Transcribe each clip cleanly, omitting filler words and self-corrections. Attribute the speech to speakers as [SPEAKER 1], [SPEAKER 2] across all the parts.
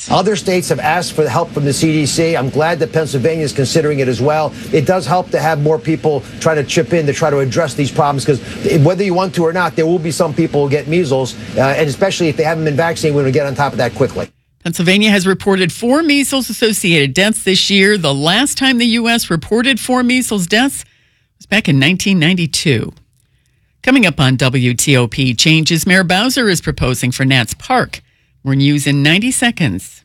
[SPEAKER 1] Other states have asked for the help from the CDC. I'm glad that Pennsylvania is considering it as well. It does help to have more people try to chip in to try to address these problems, because whether you want to or not, there will be some people who get measles, and especially if they haven't been vaccinated, we're going to get on top of that quickly.
[SPEAKER 2] Pennsylvania has reported 4 measles-associated deaths this year. The last time the U.S. reported 4 measles deaths was back in 1992. Coming up on WTOP, changes Mayor Bowser is proposing for Nats Park. More news in 90 seconds.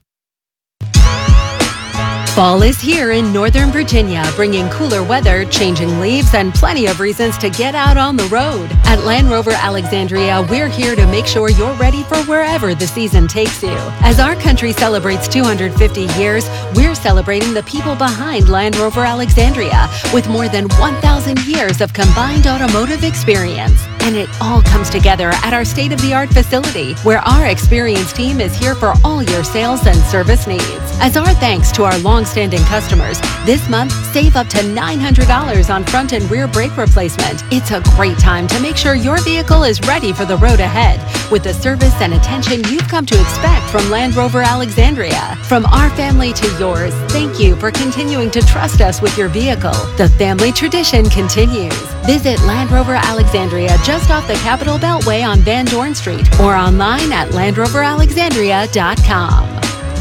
[SPEAKER 3] Fall is here in Northern Virginia, bringing cooler weather, changing leaves, and plenty of reasons to get out on the road. At Land Rover Alexandria, we're here to make sure you're ready for wherever the season takes you. As our country celebrates 250 years, we're celebrating the people behind Land Rover Alexandria with more than 1,000 years of combined automotive experience. And it all comes together at our state-of-the-art facility, where our experienced team is here for all your sales and service needs. As our thanks to our long-standing customers, this month, save up to $900 on front and rear brake replacement. It's a great time to make sure your vehicle is ready for the road ahead with the service and attention you've come to expect from Land Rover Alexandria. From our family to yours, thank you for continuing to trust us with your vehicle. The family tradition continues. Visit Land Rover Alexandria just off the Capitol Beltway on Van Dorn Street or online at LandRoverAlexandria.com.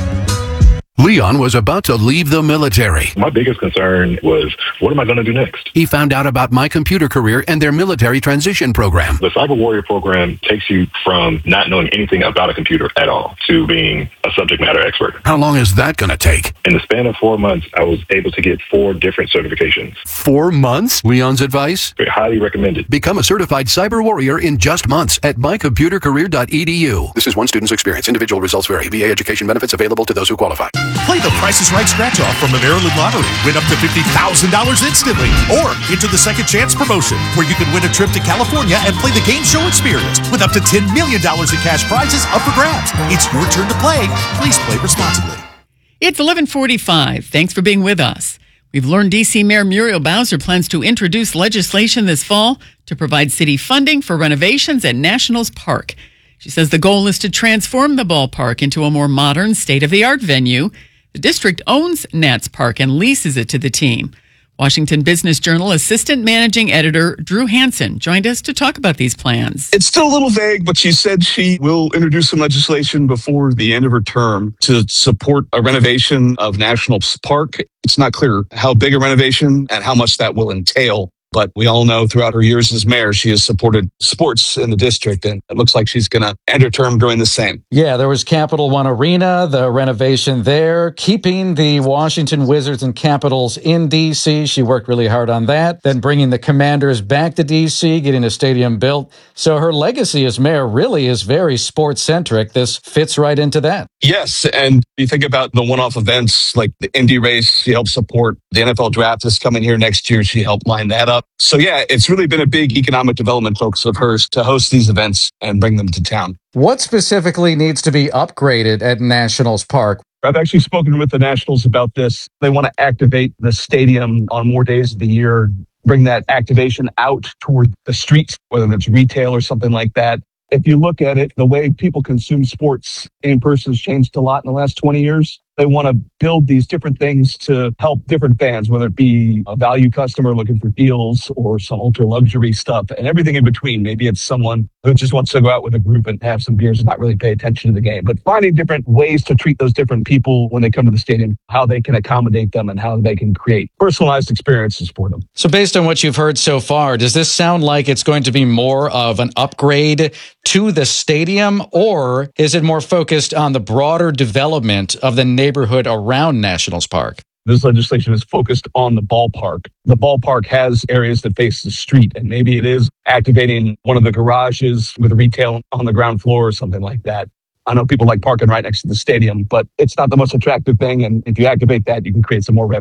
[SPEAKER 4] Leon was about to leave the military.
[SPEAKER 5] My biggest concern was, what am I going to do next?
[SPEAKER 4] He found out about My Computer Career and their military transition program.
[SPEAKER 5] The Cyber Warrior program takes you from not knowing anything about a computer at all to being a subject matter expert.
[SPEAKER 4] How long is that going to take?
[SPEAKER 5] In the span of 4 months, I was able to get 4 different certifications.
[SPEAKER 4] 4 months? Leon's advice?
[SPEAKER 5] Highly recommended.
[SPEAKER 4] Become a certified cyber warrior in just months at mycomputercareer.edu. This is one student's experience. Individual results vary. VA education benefits available to those who qualify.
[SPEAKER 6] Play the Price is Right scratch-off from the Maryland Lottery. Win up to $50,000 instantly. Or enter the Second Chance promotion, where you can win a trip to California and play the game show experience with up to $10 million in cash prizes up for grabs. It's your turn to play. Please play responsibly.
[SPEAKER 2] It's 11:45. Thanks for being with us. We've learned D.C. Mayor Muriel Bowser plans to introduce legislation this fall to provide city funding for renovations at Nationals Park. She says the goal is to transform the ballpark into a more modern, state-of-the-art venue. The district owns Nats Park and leases it to the team. Washington Business Journal Assistant Managing Editor Drew Hansen joined us to talk about these plans.
[SPEAKER 7] It's still a little vague, but she said she will introduce some legislation before the end of her term to support a renovation of Nationals Park. It's not clear how big a renovation and how much that will entail. But we all know throughout her years as mayor, she has supported sports in the district, and it looks like she's going to end her term doing the same.
[SPEAKER 8] Yeah, there was Capital One Arena, the renovation there, keeping the Washington Wizards and Capitals in D.C. She worked really hard on that. Then bringing the Commanders back to D.C., getting a stadium built. So her legacy as mayor really is very sports-centric. This fits right into that.
[SPEAKER 7] Yes, and you think about the one-off events like the Indy race, she helped support. The NFL draft is coming here next year. She helped line that up. So yeah, it's really been a big economic development focus of hers to host these events and bring them to town.
[SPEAKER 8] What specifically needs to be upgraded at Nationals Park?
[SPEAKER 7] I've actually spoken with the Nationals about this. They want to activate the stadium on more days of the year, bring that activation out toward the streets, whether it's retail or something like that. If you look at it, the way people consume sports in person has changed a lot in the last 20 years. They want to build these different things to help different fans, whether it be a value customer looking for deals or some ultra luxury stuff and everything in between. Maybe it's someone who just wants to go out with a group and have some beers and not really pay attention to the game. But finding different ways to treat those different people when they come to the stadium, how they can accommodate them and how they can create personalized experiences for them.
[SPEAKER 8] So based on what you've heard so far, does this sound like it's going to be more of an upgrade to the stadium, or is it more focused on the broader development of the neighborhood around Nationals Park?
[SPEAKER 7] This legislation is focused on the ballpark. The ballpark has areas that face the street, and maybe it is activating one of the garages with retail on the ground floor or something like that. I know people like parking right next to the stadium, but it's not the most attractive thing, and if you activate that, you can create some more revenue.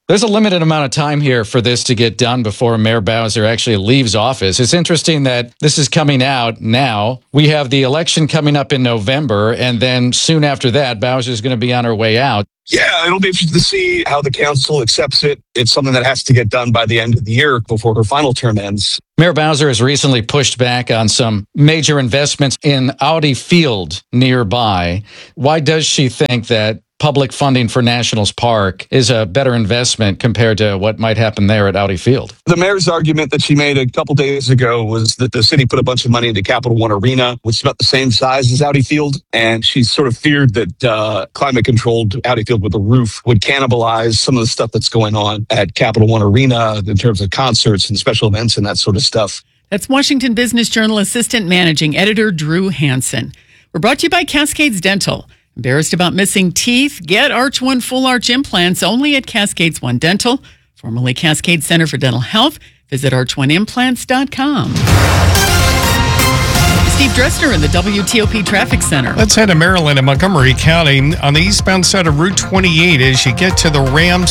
[SPEAKER 8] There's a limited amount of time here for this to get done before Mayor Bowser actually leaves office. It's interesting that this is coming out now. We have the election coming up in November, and then soon after that, Bowser's going to be on her way out.
[SPEAKER 7] Yeah, it'll be interesting to see how the council accepts it. It's something that has to get done by the end of the year before her final term ends.
[SPEAKER 8] Mayor Bowser has recently pushed back on some major investments in Audi Field nearby. Why does she think that public funding for Nationals Park is a better investment compared to what might happen there at Audi Field?
[SPEAKER 7] The mayor's argument that she made a couple days ago was that the city put a bunch of money into Capital One Arena, which is about the same size as Audi Field. And she sort of feared that climate-controlled Audi Field with a roof would cannibalize some of the stuff that's going on at Capital One Arena in terms of concerts and special events and that sort of stuff.
[SPEAKER 2] That's Washington Business Journal Assistant Managing Editor Drew Hansen. We're brought to you by Cascades Dental. Embarrassed about missing teeth? Get Arch One Full Arch implants only at Cascades One Dental, formerly Cascade Center for Dental Health. Visit archoneimplants.com. Steve Dressner in the WTOP Traffic Center.
[SPEAKER 9] Let's head to Maryland and Montgomery County on the eastbound side of Route 28 as you get to the Rams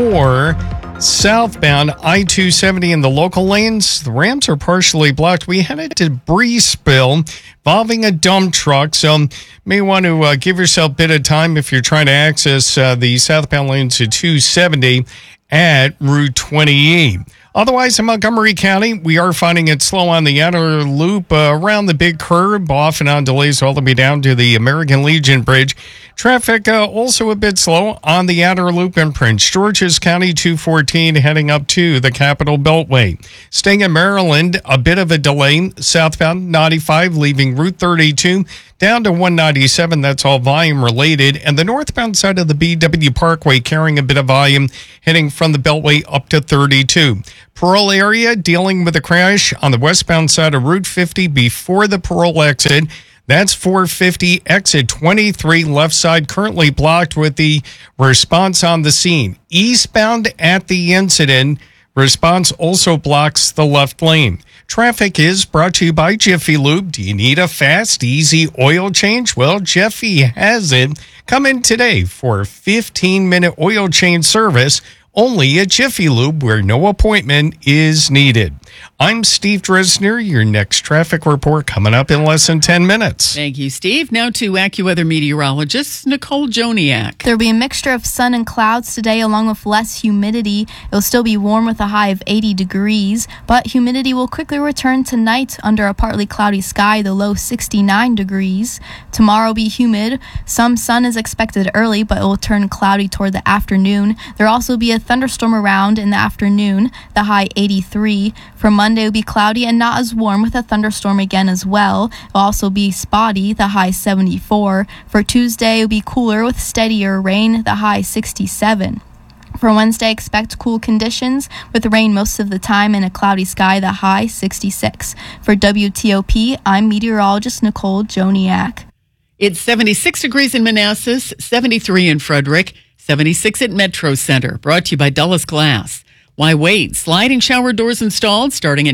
[SPEAKER 9] 4 southbound I-270 in the local lanes. The Rams are partially blocked. We had a debris spill involving a dump truck, so may want to give yourself a bit of time if you're trying to access the southbound lanes to 270 at Route 28. Otherwise, in Montgomery County, we are finding it slow on the outer loop around the big curb, off and on delays all the way down to the American Legion Bridge. Traffic also a bit slow on the outer loop in Prince George's County, 214 heading up to the Capitol Beltway. Staying in Maryland, a bit of a delay southbound 95 leaving Route 32 down to 197. That's all volume related. And the northbound side of the BW Parkway carrying a bit of volume heading from the Beltway up to 32. Pearl area dealing with a crash on the westbound side of Route 50 before the Pearl exit. That's 450 exit 23 left side currently blocked with the response on the scene. Eastbound at the incident, response also blocks the left lane. Traffic is brought to you by Jiffy Lube. Do you need a fast, easy oil change? Well, Jiffy has it. Come in today for a 15-minute oil change service only at Jiffy Lube, where no appointment is needed. I'm Steve Dresner. Your next traffic report coming up in less than 10 minutes.
[SPEAKER 2] Thank you, Steve. Now to AccuWeather meteorologist Nicole Joniak.
[SPEAKER 10] There'll be a mixture of sun and clouds today, along with less humidity. It'll still be warm with a high of 80 degrees, but humidity will quickly return tonight under a partly cloudy sky, the low 69 degrees. Tomorrow will be humid. Some sun is expected early, but it will turn cloudy toward the afternoon. There'll also be a thunderstorm around in the afternoon, the high 83. For Monday, it will be cloudy and not as warm with a thunderstorm again as well. It will also be spotty, the high 74. For Tuesday, it will be cooler with steadier rain, the high 67. For Wednesday, expect cool conditions with rain most of the time and a cloudy sky, the high 66. For WTOP, I'm meteorologist Nicole Joniak.
[SPEAKER 2] It's 76 degrees in Manassas, 73 in Frederick, 76 at Metro Center. Brought to you by Dulles Glass. Why wait? Sliding shower doors installed starting at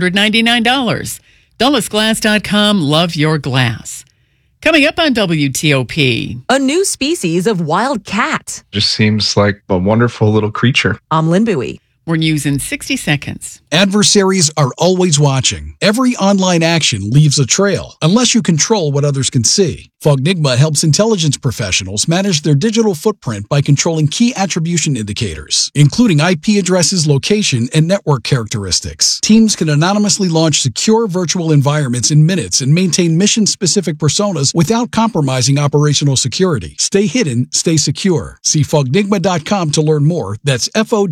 [SPEAKER 2] $999. DullesGlass.com. Love your glass. Coming up on WTOP.
[SPEAKER 11] A new species of wild cat.
[SPEAKER 12] Just seems like a wonderful little creature.
[SPEAKER 11] I'm Lynn Bowie.
[SPEAKER 2] More news in 60 seconds.
[SPEAKER 13] Adversaries are always watching. Every online action leaves a trail, unless you control what others can see. Fognigma helps intelligence professionals manage their digital footprint by controlling key attribution indicators, including IP addresses, location, and network characteristics. Teams can anonymously launch secure virtual environments in minutes and maintain mission-specific personas without compromising operational security. Stay hidden, stay secure. See Fognigma.com to learn more. That's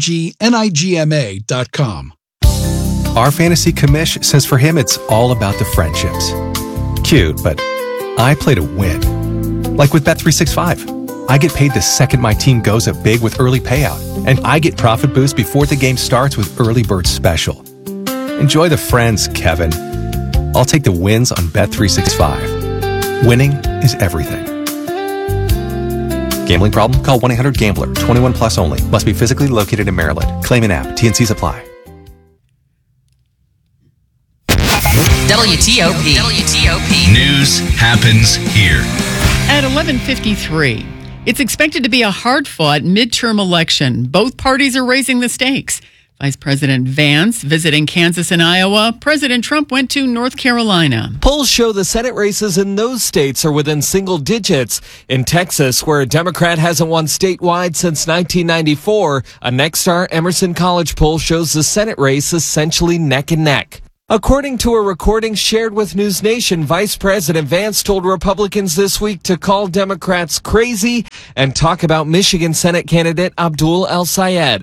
[SPEAKER 13] FOGNIGMA.com.
[SPEAKER 14] Our fantasy commish says for him it's all about the friendships. Cute, but I play to win. Like with Bet365. I get paid the second my team goes up big with early payout, and I get profit boost before the game starts with Early Bird Special. Enjoy the friends, Kevin. I'll take the wins on Bet365. Winning is everything. Gambling problem? Call 1-800-GAMBLER. 21 plus only. Must be physically located in Maryland. Claim an app. T&Cs apply.
[SPEAKER 15] WTOP. News happens here.
[SPEAKER 2] At 11:53, It's expected to be a hard-fought midterm election. Both parties are raising the stakes. Vice President Vance visiting Kansas and Iowa. President Trump went to North Carolina.
[SPEAKER 15] Polls show the Senate races in those states are within single digits. In Texas, where a Democrat hasn't won statewide since 1994, a Nexstar Emerson College poll shows the Senate race essentially neck and neck. According to a recording shared with News Nation, Vice President Vance told Republicans this week to call Democrats crazy and talk about Michigan Senate candidate Abdul El-Sayed.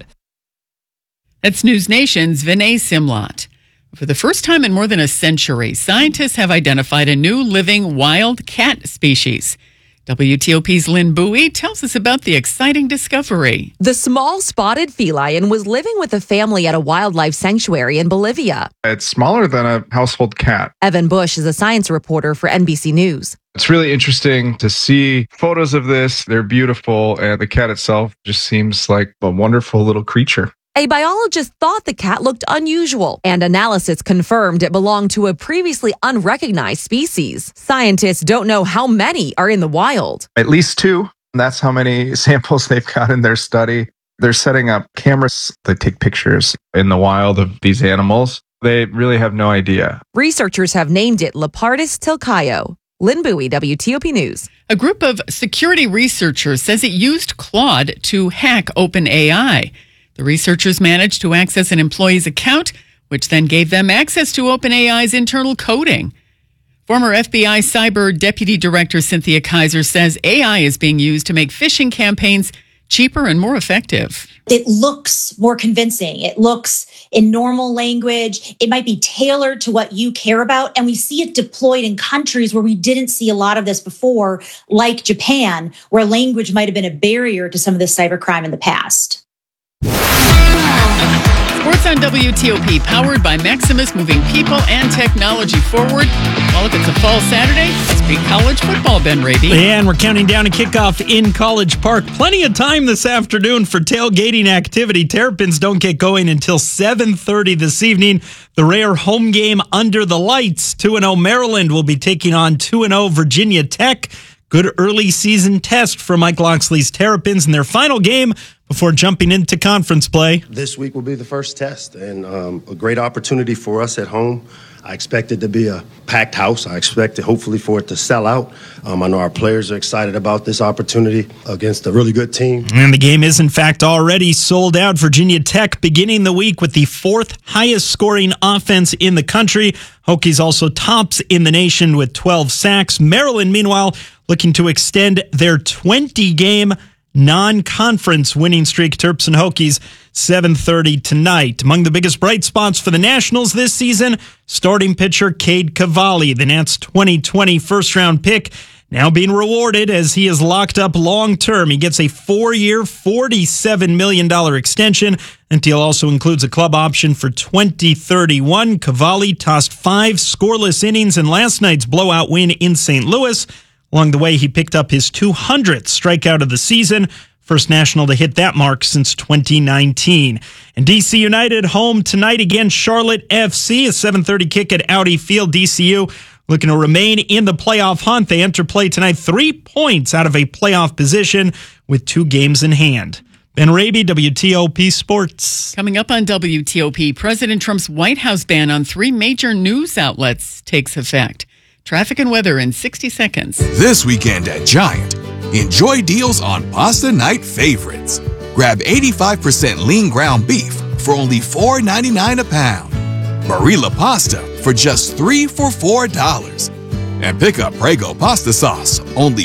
[SPEAKER 2] That's News Nation's Vinay Simlot. For the first time in more than a century, scientists have identified a new living wild cat species. WTOP's Lynn Bowie tells us about the exciting discovery.
[SPEAKER 11] The small spotted feline was living with a family at a wildlife sanctuary in Bolivia.
[SPEAKER 12] It's smaller than a household cat.
[SPEAKER 11] Evan Bush is a science reporter for NBC News.
[SPEAKER 12] It's really interesting to see photos of this. They're beautiful, and the cat itself just seems like a wonderful little creature.
[SPEAKER 11] A biologist thought the cat looked unusual, and analysis confirmed it belonged to a previously unrecognized species. Scientists don't know how many are in the wild.
[SPEAKER 12] At least 2. That's how many samples they've got in their study. They're setting up cameras that take pictures in the wild of these animals. They really have no idea.
[SPEAKER 11] Researchers have named it Lepardus tilcaio. Lynn Bowie, WTOP News.
[SPEAKER 2] A group of security researchers says it used Claude to hack OpenAI. The researchers managed to access an employee's account, which then gave them access to OpenAI's internal coding. Former FBI Cyber Deputy Director Cynthia Kaiser says AI is being used to make phishing campaigns cheaper and more effective.
[SPEAKER 16] It looks more convincing. It looks in normal language. It might be tailored to what you care about. And we see it deployed in countries where we didn't see a lot of this before, like Japan, where language might have been a barrier to some of this cybercrime in the past.
[SPEAKER 2] Sports on WTOP, powered by Maximus, moving people and technology forward. Well, if it's a fall Saturday, it's big college football, Ben Raby.
[SPEAKER 17] And we're counting down to kickoff in College Park. Plenty of time this afternoon for tailgating activity. Terrapins don't get going until 7:30 this evening. The rare home game under the lights. 2-0 Maryland will be taking on 2-0 Virginia Tech. Good early season test for Mike Loxley's Terrapins in their final game before jumping into conference play.
[SPEAKER 18] This week will be the first test and a great opportunity for us at home. I expect it to be a packed house. I expect it hopefully for it to sell out. I know our players are excited about this opportunity against a really good team.
[SPEAKER 17] And the game is in fact already sold out. Virginia Tech beginning the week with the 4th highest scoring offense in the country. Hokies also tops in the nation with 12 sacks. Maryland, meanwhile, looking to extend their 20-game non-conference winning streak. Terps and Hokies, 7:30 tonight. Among the biggest bright spots for the Nationals this season, starting pitcher Cade Cavalli, the Nats' 2020 first-round pick, now being rewarded as he is locked up long-term. He gets a 4-year, $47 million extension. The deal also includes a club option for 2031. Cavalli tossed 5 scoreless innings in last night's blowout win in St. Louis. Along the way, he picked up his 200th strikeout of the season, first National to hit that mark since 2019. And DC United home tonight against Charlotte FC, a 7:30 kick at Audi Field. DCU looking to remain in the playoff hunt. They enter play tonight 3 points out of a playoff position with 2 games in hand. Ben Raby, WTOP Sports.
[SPEAKER 2] Coming up on WTOP, President Trump's White House ban on 3 major news outlets takes effect. Traffic and weather in 60 seconds.
[SPEAKER 19] This weekend at Giant, enjoy deals on pasta night favorites. Grab 85% lean ground beef for only $4.99 a pound. Barilla pasta for just $3 for $4. And pick up Prego pasta sauce, only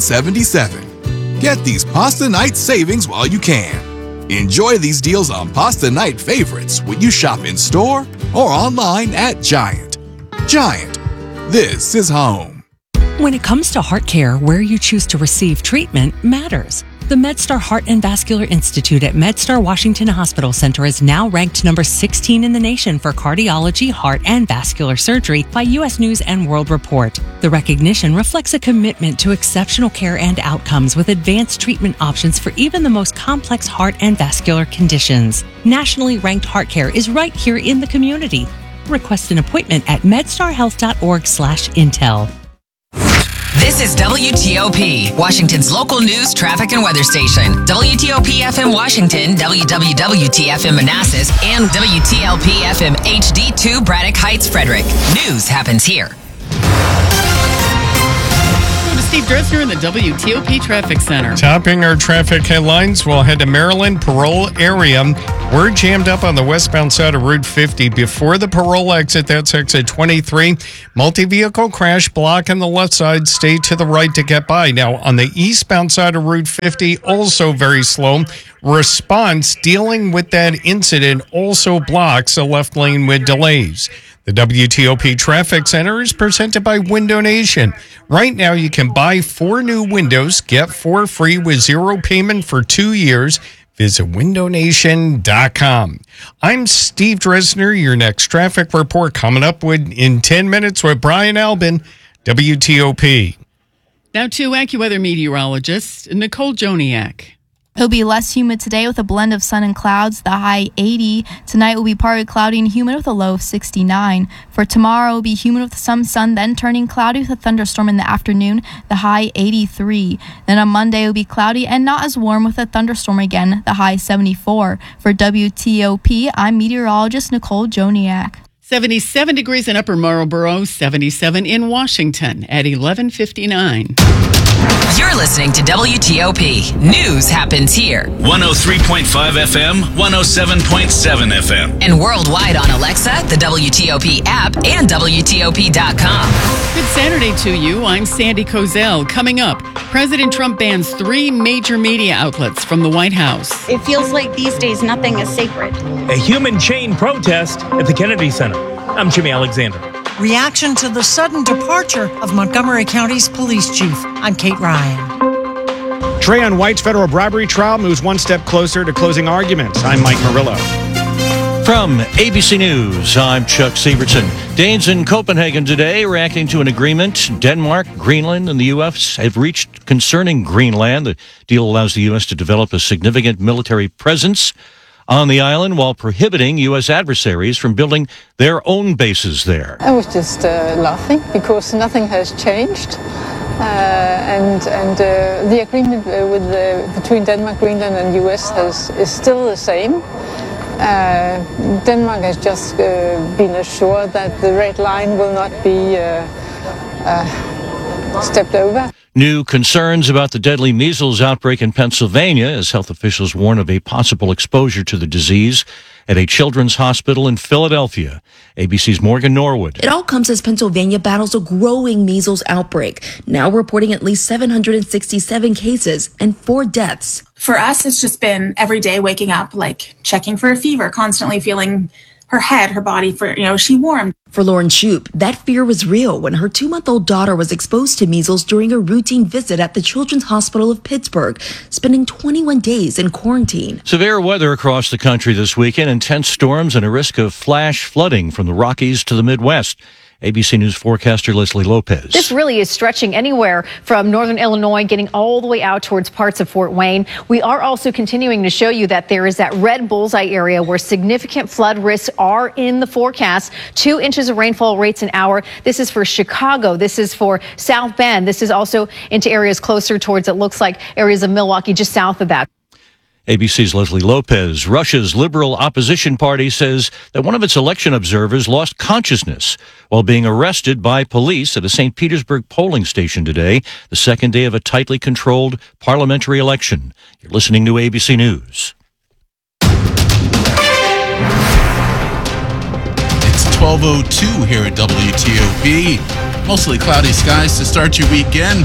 [SPEAKER 19] $1.77. Get these pasta night savings while you can. Enjoy these deals on pasta night favorites when you shop in store or online at Giant. Giant. This is home.
[SPEAKER 20] When it comes to heart care, where you choose to receive treatment matters. The MedStar Heart and Vascular Institute at MedStar Washington Hospital Center is now ranked number 16 in the nation for cardiology, heart, and vascular surgery by U.S. News and World Report. The recognition reflects a commitment to exceptional care and outcomes with advanced treatment options for even the most complex heart and vascular conditions. Nationally ranked heart care is right here in the community. Request an appointment at medstarhealth.org/intel.
[SPEAKER 21] This is WTOP, Washington's local news, traffic, and weather station. WTOP FM Washington, WWWT FM Manassas, and WTLP FM HD2 Braddock Heights, Frederick. News happens here.
[SPEAKER 2] Steve Dresner in the WTOP Traffic Center.
[SPEAKER 9] Topping our traffic headlines, we'll head to Maryland Parole area. We're jammed up on the westbound side of Route 50 before the Parole exit. That's exit 23. Multi-vehicle crash block on the left side. Stay to the right to get by. Now, on the eastbound side of Route 50, also very slow. Response dealing with that incident also blocks the left lane with delays. The WTOP Traffic Center is presented by Window Nation. Right now, you can buy 4 new windows, get 4 free with 0 payment for 2 years. Visit windownation.com. I'm Steve Dresner. Your next traffic report coming up in 10 minutes with Brian Albin, WTOP.
[SPEAKER 2] Now to AccuWeather meteorologist Nicole Joniak.
[SPEAKER 10] It'll be less humid today with a blend of sun and clouds, the high 80. Tonight will be partly cloudy and humid with a low of 69. For tomorrow, it will be humid with some sun, then turning cloudy with a thunderstorm in the afternoon, the high 83. Then on Monday, it will be cloudy and not as warm with a thunderstorm again, the high 74. For WTOP, I'm meteorologist Nicole Joniak.
[SPEAKER 2] 77 degrees in Upper Marlboro, 77 in Washington at 11:59.
[SPEAKER 21] You're listening to WTOP. News happens here.
[SPEAKER 22] 103.5 FM, 107.7 FM.
[SPEAKER 21] And worldwide on Alexa, the WTOP app, and WTOP.com.
[SPEAKER 2] Good Saturday to you. I'm Sandy Kozel. Coming up, President Trump bans 3 major media outlets from the White House.
[SPEAKER 23] It feels like these days nothing is sacred.
[SPEAKER 24] A human chain protest at the Kennedy Center. I'm Jimmy Alexander.
[SPEAKER 25] Reaction to the sudden departure of Montgomery County's police chief. I'm Kate Ryan.
[SPEAKER 26] Trayon White's federal bribery trial moves one step closer to closing arguments. I'm Mike Murillo.
[SPEAKER 27] From ABC News, I'm Chuck Sievertson. Danes in Copenhagen today reacting to an agreement Denmark, Greenland, and the U.S. have reached concerning Greenland. The deal allows the U.S. to develop a significant military presence on the island while prohibiting U.S. adversaries from building their own bases there.
[SPEAKER 28] I was just laughing because nothing has changed. And the agreement between Denmark, Greenland and U.S. is still the same. Denmark has just been assured that the red line will not be stepped over.
[SPEAKER 27] New concerns about the deadly measles outbreak in Pennsylvania as health officials warn of a possible exposure to the disease at a children's hospital in Philadelphia. ABC's Morgan Norwood.
[SPEAKER 29] It all comes as Pennsylvania battles a growing measles outbreak, now reporting at least 767 cases and 4 deaths.
[SPEAKER 30] For us, it's just been every day waking up, like checking for a fever, constantly feeling her head, her body, is she warm?
[SPEAKER 29] For Lauren Shoup, that fear was real when her 2-month-old daughter was exposed to measles during a routine visit at the Children's Hospital of Pittsburgh, spending 21 days in quarantine.
[SPEAKER 27] Severe weather across the country this weekend, intense storms and a risk of flash flooding from the Rockies to the Midwest. ABC News forecaster Leslie Lopez.
[SPEAKER 31] This really is stretching anywhere from northern Illinois, getting all the way out towards parts of Fort Wayne. We are also continuing to show you that there is that red bullseye area where significant flood risks are in the forecast. 2 inches of rainfall rates an hour. This is for Chicago. This is for South Bend. This is also into areas closer towards, it looks like, areas of Milwaukee just south of that.
[SPEAKER 27] ABC's Leslie Lopez. Russia's Liberal Opposition Party says that one of its election observers lost consciousness while being arrested by police at a St. Petersburg polling station today, the second day of a tightly controlled parliamentary election. You're listening to ABC News.
[SPEAKER 32] It's 12:02 here at WTOP. Mostly cloudy skies to start your weekend.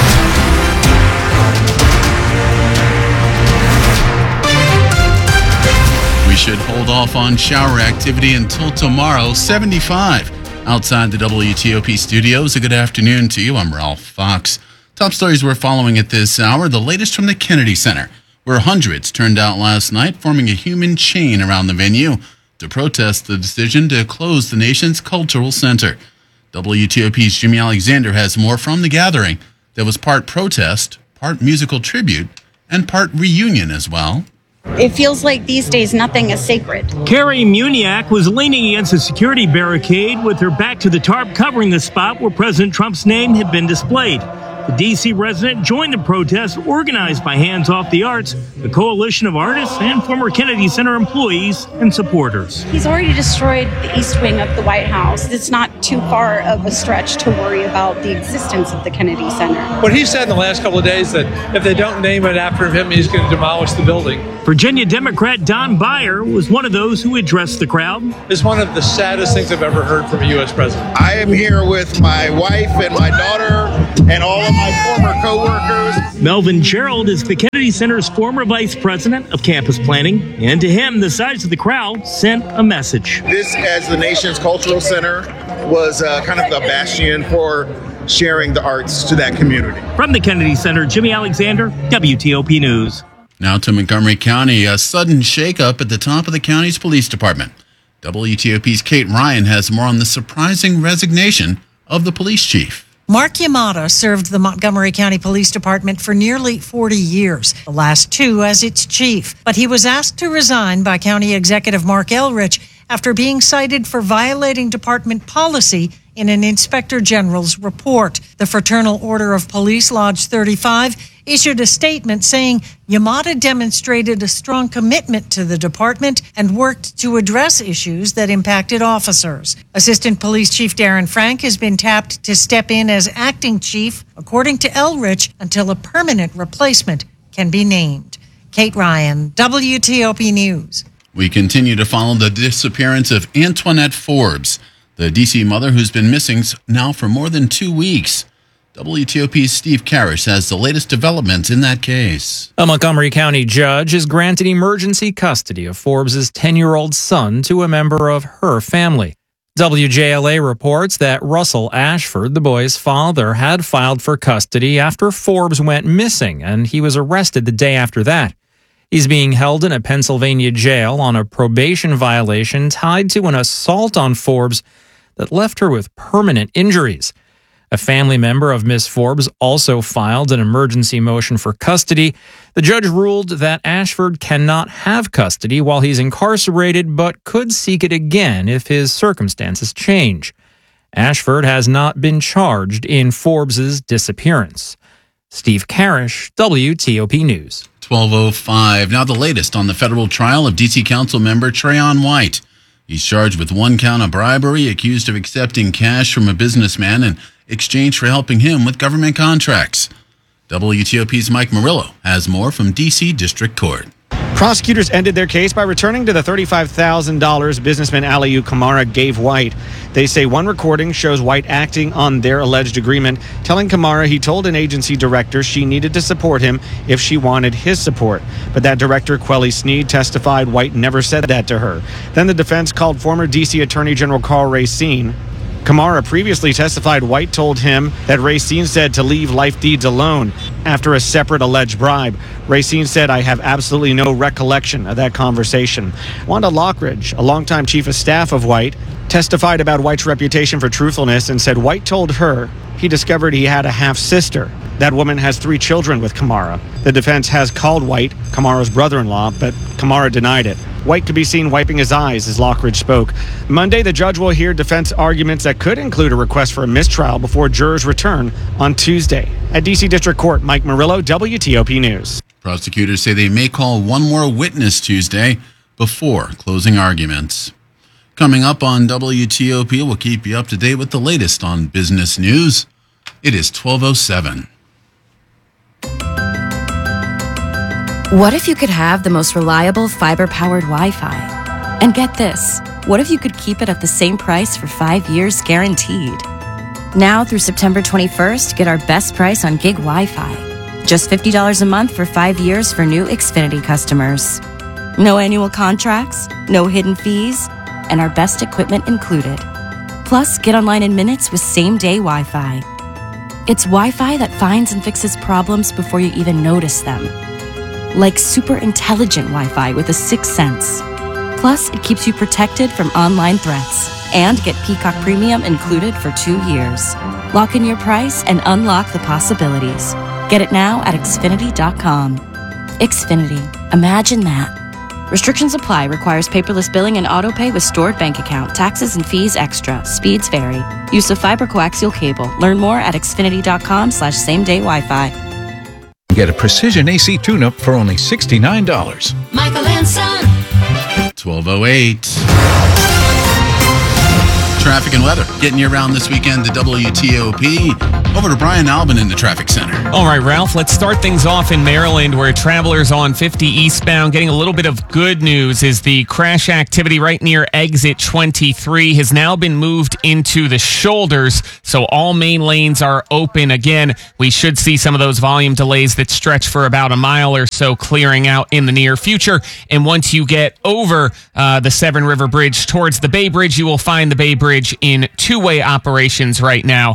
[SPEAKER 32] We should hold off on shower activity until tomorrow, 75. Outside the WTOP studios, a good afternoon to you. I'm Ralph Fox. Top stories we're following at this hour, the latest from the Kennedy Center, where hundreds turned out last night, forming a human chain around the venue to protest the decision to close the nation's cultural center. WTOP's Jimmy Alexander has more from the gathering that was part protest, part musical tribute, and part reunion as well.
[SPEAKER 23] It feels like these days nothing is sacred.
[SPEAKER 24] Carrie Muniak was leaning against a security barricade with her back to the tarp covering the spot where President Trump's name had been displayed. The D.C. resident joined the protest organized by Hands Off the Arts, a coalition of artists and former Kennedy Center employees and supporters.
[SPEAKER 23] He's already destroyed the east wing of the White House. It's not too far of a stretch to worry about the existence of the Kennedy Center.
[SPEAKER 1] What he said in the last couple of days that if they don't name it after him, he's going to demolish the building.
[SPEAKER 24] Virginia Democrat Don Beyer was one of those who addressed the crowd.
[SPEAKER 1] It's one of the saddest things I've ever heard from a U.S. president.
[SPEAKER 3] I am here with my wife and my daughter and all of my former co-workers.
[SPEAKER 24] Melvin Gerald is the Kennedy Center's former vice president of campus planning, and to him, the size of the crowd sent a message.
[SPEAKER 3] This, as the nation's cultural center, was kind of the bastion for sharing the arts to that community.
[SPEAKER 24] From the Kennedy Center, Jimmy Alexander, WTOP News.
[SPEAKER 32] Now to Montgomery County, a sudden shakeup at the top of the county's police department. WTOP's Kate Ryan has more on the surprising resignation of the police chief.
[SPEAKER 25] Mark Yamada served the Montgomery County Police Department for nearly 40 years, the last 2 as its chief. But he was asked to resign by County Executive Mark Elrich after being cited for violating department policy in an Inspector General's report. The Fraternal Order of Police Lodge 35 issued a statement saying Yamada demonstrated a strong commitment to the department and worked to address issues that impacted officers. Assistant Police Chief Darren Frank has been tapped to step in as acting chief, according to Elrich, until a permanent replacement can be named. Kate Ryan, WTOP News.
[SPEAKER 32] We continue to follow the disappearance of Antoinette Forbes, the D.C. mother who's been missing now for more than 2 weeks. WTOP's Steve Karish has the latest developments in that case.
[SPEAKER 4] A Montgomery County judge has granted emergency custody of Forbes' 10-year-old son to a member of her family. WJLA reports that Russell Ashford, the boy's father, had filed for custody after Forbes went missing, and he was arrested the day after that. He's being held in a Pennsylvania jail on a probation violation tied to an assault on Forbes that left her with permanent injuries. A family member of Miss Forbes also filed an emergency motion for custody. The judge ruled that Ashford cannot have custody while he's incarcerated, but could seek it again if his circumstances change. Ashford has not been charged in Forbes' disappearance. Steve Karish, WTOP News.
[SPEAKER 32] 12:05. Now the latest on the federal trial of D.C. Council member Trayon White. He's charged with 1 count of bribery, accused of accepting cash from a businessman in exchange for helping him with government contracts. WTOP's Mike Murillo has more from D.C. District Court.
[SPEAKER 26] Prosecutors ended their case by returning to the $35,000 businessman Aliu Kamara gave White. They say one recording shows White acting on their alleged agreement, telling Kamara he told an agency director she needed to support him if she wanted his support. But that director, Quelly Sneed, testified White never said that to her. Then the defense called former D.C. Attorney General Carl Racine. Kamara previously testified White told him that Racine said to leave life deeds alone after a separate alleged bribe. Racine said, "I have absolutely no recollection of that conversation." Wanda Lockridge, a longtime chief of staff of White, testified about White's reputation for truthfulness and said White told her he discovered he had a half-sister. That woman has 3 children with Kamara. The defense has called White Kamara's brother-in-law, but Kamara denied it. White could be seen wiping his eyes as Lockridge spoke. Monday, the judge will hear defense arguments that could include a request for a mistrial before jurors return on Tuesday. At D.C. District Court, Mike Murillo, WTOP News.
[SPEAKER 32] Prosecutors say they may call one more witness Tuesday before closing arguments. Coming up on WTOP, we'll keep you up to date with the latest on business news. It is 12:07.
[SPEAKER 5] What if you could have the most reliable fiber-powered Wi-Fi? And get this, what if you could keep it at the same price for 5 years guaranteed? Now through September 21st, get our best price on gig Wi-Fi. Just $50 a month for 5 years for new Xfinity customers. No annual contracts, no hidden fees, and our best equipment included. Plus, get online in minutes with same-day Wi-Fi. It's Wi-Fi that finds and fixes problems before you even notice them. Like super intelligent Wi-Fi with a 6th sense. Plus, it keeps you protected from online threats. And get Peacock Premium included for 2 years. Lock in your price and unlock the possibilities. Get it now at Xfinity.com. Xfinity. Imagine that. Restrictions apply. Requires paperless billing and auto pay with stored bank account. Taxes and fees extra. Speeds vary. Use of fiber coaxial cable. Learn more at xfinity.com/same-day Wi-Fi.
[SPEAKER 6] Get a precision AC tune-up for only $69.
[SPEAKER 21] Michael and Son.
[SPEAKER 32] 12:08. Traffic and weather getting you around this weekend to WTOP. Over to Brian Albin in the traffic center.
[SPEAKER 7] All right, Ralph, let's start things off in Maryland, where travelers on 50 eastbound getting a little bit of good news is the crash activity right near exit 23 has now been moved into the shoulders, so all main lanes are open again. We should see some of those volume delays that stretch for about a mile or so clearing out in the near future. And once you get over the Severn River Bridge towards the Bay Bridge, you will find the Bay Bridge in two-way operations right now.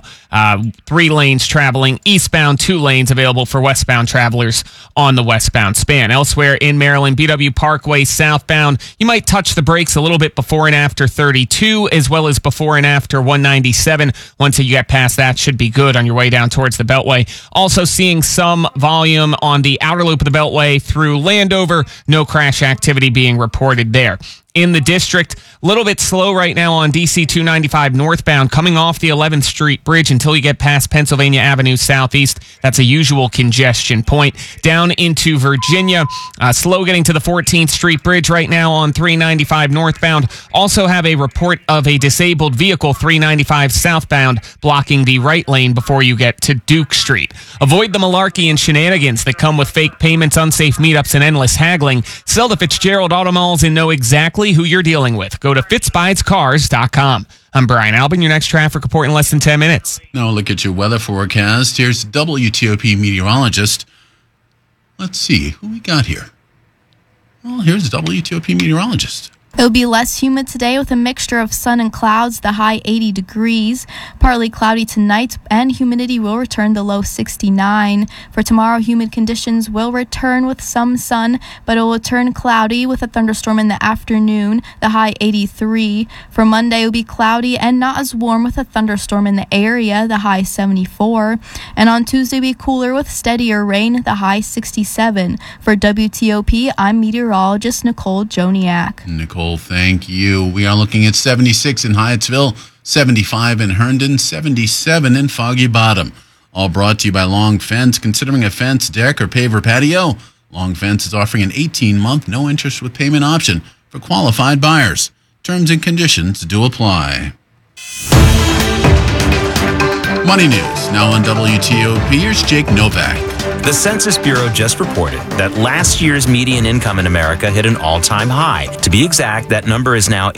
[SPEAKER 7] 3 lanes traveling eastbound, 2 lanes available for westbound travelers on the westbound span. Elsewhere in Maryland, BW Parkway southbound, you might touch the brakes a little bit before and after 32, as well as before and after 197. Once you get past that, should be good on your way down towards the Beltway. Also seeing some volume on the outer loop of the Beltway through Landover. No crash activity being reported there. In the district, a little bit slow right now on DC 295 northbound, coming off the 11th Street Bridge until you get past Pennsylvania Avenue Southeast. That's a usual congestion point. Down into Virginia, slow getting to the 14th Street Bridge right now on 395 northbound. Also have a report of a disabled vehicle 395 southbound blocking the right lane before you get to Duke Street. Avoid the malarkey and shenanigans that come with fake payments, unsafe meetups, and endless haggling. Sell to Fitzgerald Auto Malls and know exactly who you're dealing with. Go to fitzbuycars.com. I'm Brian Albin, your next traffic report in less than 10 minutes.
[SPEAKER 32] Now look at your weather forecast. Here's WTOP meteorologist. Let's see who we got here. Well, here's WTOP meteorologist.
[SPEAKER 10] It'll be less humid today with a mixture of sun and clouds, the high 80 degrees. Partly cloudy tonight, and humidity will return to low 69. For tomorrow, humid conditions will return with some sun, but it will turn cloudy with a thunderstorm in the afternoon, the high 83. For Monday, it will be cloudy and not as warm with a thunderstorm in the area, the high 74. And on Tuesday, it will be cooler with steadier rain, the high 67. For WTOP, I'm meteorologist Nicole Joniak.
[SPEAKER 32] Nicole, thank you. We are looking at 76 in Hyattsville, 75 in Herndon, 77 in Foggy Bottom. All brought to you by Long Fence. Considering a fence, deck, or paver patio, Long Fence is offering an 18-month no interest with payment option for qualified buyers. Terms and conditions do apply. Money News, now on WTOP. Here's Jake Novak.
[SPEAKER 8] The Census Bureau just reported that last year's median income in America hit an all-time high. To be exact, that number is now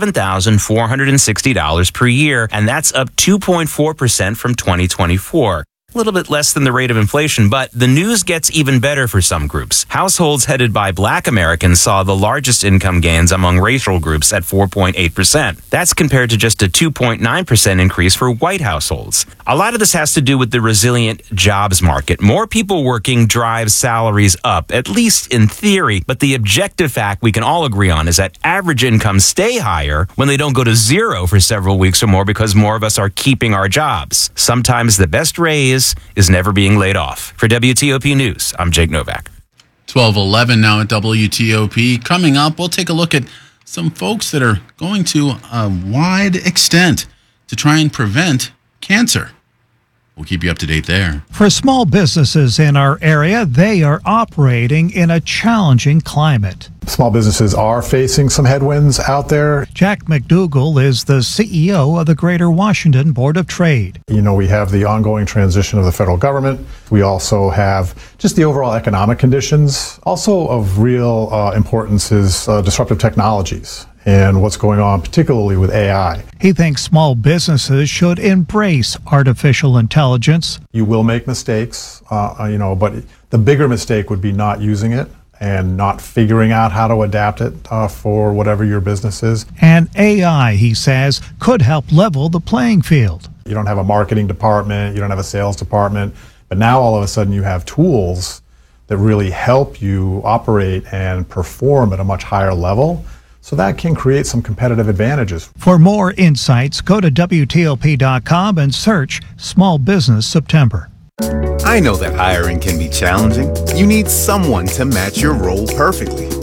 [SPEAKER 8] $87,460 per year, and that's up 2.4% from 2024. A little bit less than the rate of inflation, but the news gets even better for some groups. Households headed by Black Americans saw the largest income gains among racial groups at 4.8%. That's compared to just a 2.9% increase for white households. A lot of this has to do with the resilient jobs market. More people working drives salaries up, at least in theory, but the objective fact we can all agree on is that average incomes stay higher when they don't go to zero for several weeks or more because more of us are keeping our jobs. Sometimes the best raise is never being laid off. For WTOP News, I'm Jake Novak.
[SPEAKER 32] 12:11 now at WTOP. Coming up, we'll take a look at some folks that are going to a wide extent to try and prevent cancer. We'll keep you up to date there.
[SPEAKER 11] For small businesses in our area, they are operating in a challenging climate.
[SPEAKER 12] Small businesses are facing some headwinds out there.
[SPEAKER 11] Jack McDougall is the CEO of the Greater Washington Board of Trade.
[SPEAKER 12] You know, we have the ongoing transition of the federal government. We also have just the overall economic conditions. Also of real importance is disruptive technologies and what's going on, particularly with AI.
[SPEAKER 11] He thinks small businesses should embrace artificial intelligence.
[SPEAKER 12] You will make mistakes, but the bigger mistake would be not using it and not figuring out how to adapt it for whatever your business is.
[SPEAKER 11] And AI, he says, could help level the playing field.
[SPEAKER 12] You don't have a marketing department, you don't have a sales department, but now all of a sudden you have tools that really help you operate and perform at a much higher level. So that can create some competitive advantages.
[SPEAKER 11] For more insights, go to WTOP.com and search Small Business September.
[SPEAKER 13] I know that hiring can be challenging. You need someone to match your role perfectly.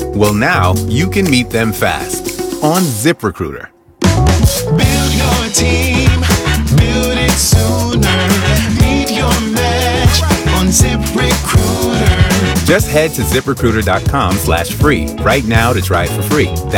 [SPEAKER 2] Well, now you can meet them fast on ZipRecruiter.
[SPEAKER 9] Build your team, build it sooner. Meet your match on ZipRecruiter.
[SPEAKER 2] Just head to ZipRecruiter.com/free right now to try it for free. That's